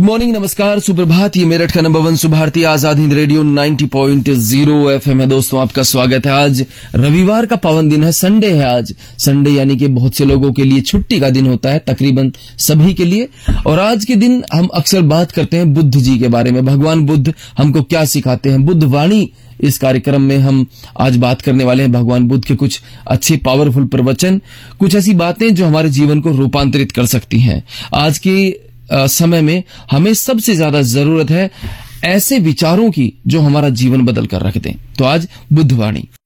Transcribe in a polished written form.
Morning, नमस्कार, सुप्रभात। ये मेरठ का number 1 Subharti Azad Hind radio 90.0 FM है। दोस्तों, आपका स्वागत है। आज रविवार का पावन दिन है, संडे है। आज संडे यानी कि बहुत से लोगों के लिए छुट्टी का दिन होता है, तकरीबन सभी के लिए। और आज के दिन हम अक्सर बात करते हैं बुद्ध जी के बारे में। भगवान बुद्ध हमको क्या सिखाते हैं, बुद्ध वाणी। इस कार्यक्रम में हम आज बात करने वाले हैं भगवान बुद्ध के कुछ अच्छे पावरफुल प्रवचन, कुछ ऐसी बातें जो हमारे जीवन को रूपांतरित कर सकती हैं। आज के समय में हमें सबसे ज्यादा जरूरत है ऐसे विचारों की जो हमारा जीवन बदल कर रख दें। तो आज बुद्धवाणी।